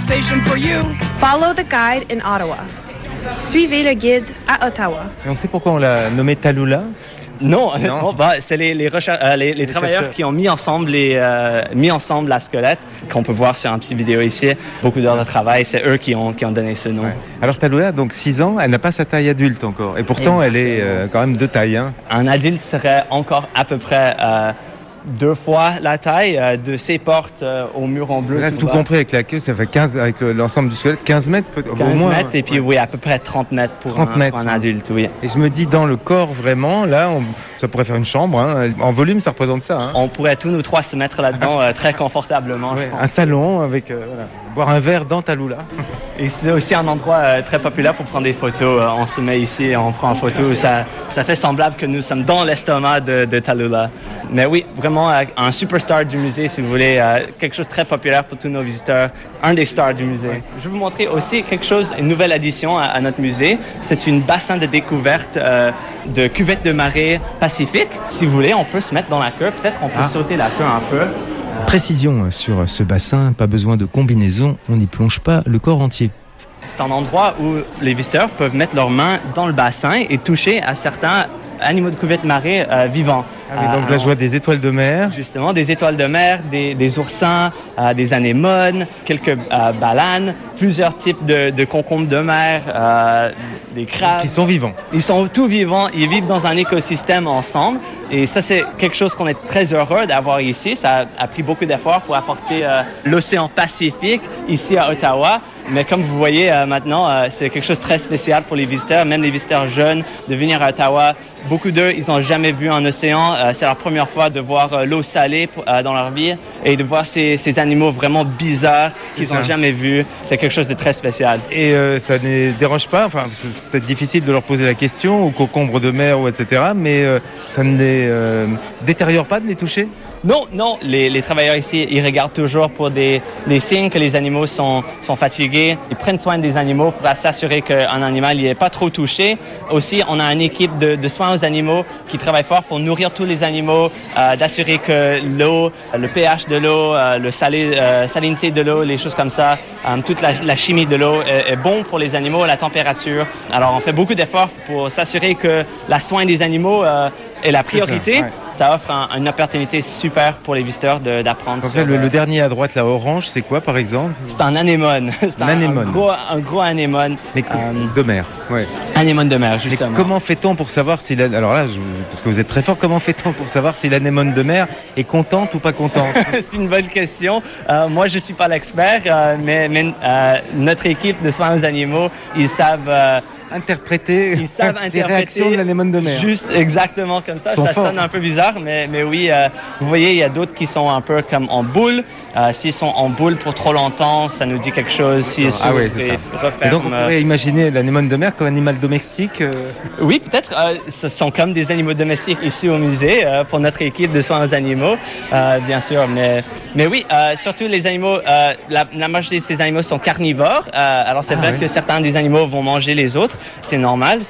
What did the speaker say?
station for you. Follow the guide in Ottawa. Suivez le guide à Ottawa. Et on sait pourquoi on l'a nommé Tallulah? Non. C'est les travailleurs qui ont mis ensemble la squelette qu'on peut voir sur un petit vidéo ici. Beaucoup d'heures de travail, c'est eux qui ont donné ce nom. Ouais. Alors Tallulah, donc 6 ans, elle n'a pas sa taille adulte encore. Et pourtant, elle est quand même de taille. Hein. Un adulte serait encore à peu près 2 fois la taille de ses portes au mur en bleu. Là, tout compris avec la queue, ça fait 15, avec l'ensemble du squelette, 15 mètres au moins. 15 mètres et puis oui, à peu près 30 mètres pour un adulte, oui. Et je me dis, dans le corps, vraiment, là, ça pourrait faire une chambre. Hein. En volume, ça représente ça. Hein. On pourrait tous nous trois se mettre là-dedans très confortablement. Ouais, un salon avec, boire un verre dans Tallulah. Et c'est aussi un endroit très populaire pour prendre des photos. On se met ici et on prend en photo. Ça fait semblable que nous sommes dans l'estomac de Tallulah. Mais oui, vraiment un superstar du musée, si vous voulez. Quelque chose de très populaire pour tous nos visiteurs. Un des stars du musée. Ouais. Je vais vous montrer aussi quelque chose, une nouvelle addition à notre musée. C'est une bassin de découverte de cuvette de marée Pacifique. Si vous voulez, on peut se mettre dans la queue. Peut-être on peut sauter la queue un peu. Précision sur ce bassin, pas besoin de combinaison, on n'y plonge pas le corps entier. C'est un endroit où les visiteurs peuvent mettre leurs mains dans le bassin et toucher à certains animaux de cuvette marée vivants. Ah oui, donc là, je vois des étoiles de mer. Justement, des étoiles de mer, des oursins, des anémones, quelques baleines, plusieurs types de concombres de mer, des crabes. Qui sont vivants. Ils sont tous vivants, ils vivent dans un écosystème ensemble. Et ça, c'est quelque chose qu'on est très heureux d'avoir ici. Ça a pris beaucoup d'efforts pour apporter l'océan Pacifique ici à Ottawa. Mais comme vous voyez maintenant, c'est quelque chose de très spécial pour les visiteurs, même les visiteurs jeunes, de venir à Ottawa. Beaucoup d'eux, ils n'ont jamais vu un océan. C'est leur première fois de voir l'eau salée dans leur vie et de voir ces animaux vraiment bizarres qu'ils n'ont jamais vus. C'est quelque chose de très spécial. Et ça ne les dérange pas, enfin, c'est peut-être difficile de leur poser la question, aux concombres de mer, ou etc., mais ça ne les détériore pas de les toucher? Non, les travailleurs ici, ils regardent toujours pour des signes que les animaux sont fatigués. Ils prennent soin des animaux pour s'assurer qu'un animal n'est pas trop touché. Aussi, on a une équipe de soins aux animaux qui travaille fort pour nourrir tous les animaux, d'assurer que l'eau, le pH de l'eau, salinité de l'eau, les choses comme ça, toute la chimie de l'eau est bon pour les animaux, la température. Alors, on fait beaucoup d'efforts pour s'assurer que la soin des animaux est la priorité. Ça, ouais. Ça offre une opportunité super pour les visiteurs d'apprendre. Donc là, le dernier à droite, là, orange, c'est quoi, par exemple? C'est un anémone. C'est un gros anémone. Mais de mer, ouais. Anémone de mer, justement. Mais comment fait-on pour savoir si... Alors là, parce que vous êtes très fort, comment fait-on pour savoir si l'anémone de mer est contente ou pas contente? C'est une bonne question. Moi, je ne suis pas l'expert, mais notre équipe de soins aux animaux, ils savent... interpréter les réactions de l'anémone de mer. Juste exactement comme ça. Ça sonne un peu bizarre, mais oui, vous voyez, il y a d'autres qui sont un peu comme en boule. S'ils sont en boule pour trop longtemps, ça nous dit quelque chose. S'ils sont Et donc, on pourrait imaginer l'anémone de mer comme animal domestique Oui, peut-être. Ce sont comme des animaux domestiques ici au musée pour notre équipe de soins aux animaux, bien sûr. Mais oui, surtout les animaux, la majorité de ces animaux sont carnivores. Alors, c'est vrai que certains des animaux vont manger les autres. C'est normal.